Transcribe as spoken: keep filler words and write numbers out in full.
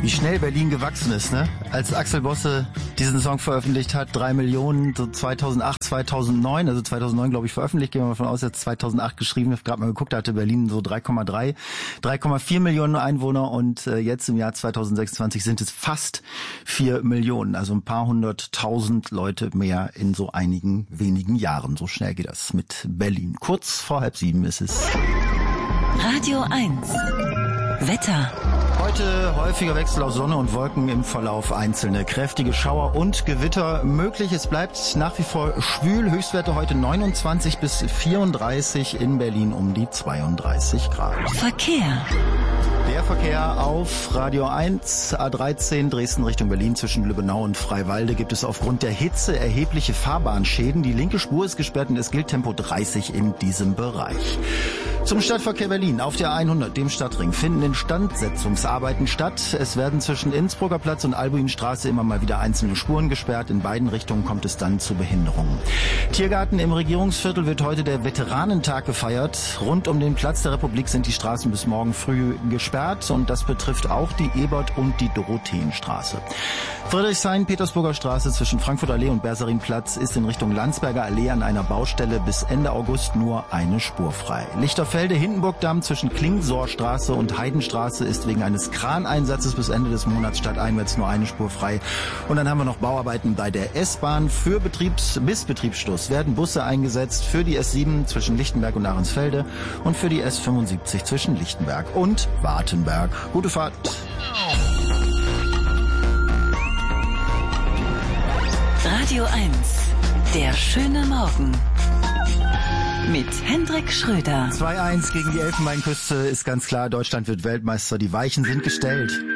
Wie schnell Berlin gewachsen ist, ne? Als Axel Bosse diesen Song veröffentlicht hat, drei Millionen, so zweitausendacht, zweitausendneun, also zweitausendneun glaube ich veröffentlicht, gehen wir mal davon aus, jetzt zweitausendacht geschrieben, gerade mal geguckt, da hatte Berlin so drei Komma drei, drei Komma vier Millionen Einwohner und äh, jetzt im Jahr zweitausendsechsundzwanzig sind es fast vier Millionen, also ein paar hunderttausend Leute mehr in so einigen wenigen Jahren. So schnell geht das mit Berlin. Kurz vor halb sieben ist es. Radio eins. Wetter. Heute häufiger Wechsel aus Sonne und Wolken, im Verlauf einzelne kräftige Schauer und Gewitter möglich. Es bleibt nach wie vor schwül. Höchstwerte heute neunundzwanzig bis vierunddreißig, in Berlin um die zweiunddreißig Grad. Verkehr. Der Verkehr auf Radio eins, A dreizehn, Dresden Richtung Berlin zwischen Lübbenau und Freiwalde gibt es aufgrund der Hitze erhebliche Fahrbahnschäden. Die linke Spur ist gesperrt und es gilt Tempo dreißig in diesem Bereich. Zum Stadtverkehr Berlin. Auf der hundert, dem Stadtring, finden Instandsetzungsarbeiten statt. Es werden zwischen Innsbrucker Platz und Albuinstraße immer mal wieder einzelne Spuren gesperrt. In beiden Richtungen kommt es dann zu Behinderungen. Tiergarten im Regierungsviertel wird heute der Veteranentag gefeiert. Rund um den Platz der Republik sind die Straßen bis morgen früh gesperrt und das betrifft auch die Ebert- und die Dorotheenstraße. Friedrichshain, Petersburger Straße zwischen Frankfurter Allee und Bersarinplatz ist in Richtung Landsberger Allee an einer Baustelle bis Ende August nur eine Spur frei. Lichterfelde, Hindenburgdamm zwischen Klingsorstraße und Heidenstraße ist wegen eines Kraneinsatzes bis Ende des Monats stadteinwärts nur eine Spur frei. Und dann haben wir noch Bauarbeiten bei der S-Bahn. Für Betriebs- bis Betriebsschluss werden Busse eingesetzt für die S sieben zwischen Lichtenberg und Ahrensfelde und für die S fünfundsiebzig zwischen Lichtenberg und Wartenberg. Gute Fahrt. Radio eins. Der schöne Morgen. Mit Hendrik Schröder. zwei eins gegen die Elfenbeinküste ist ganz klar. Deutschland wird Weltmeister. Die Weichen sind gestellt.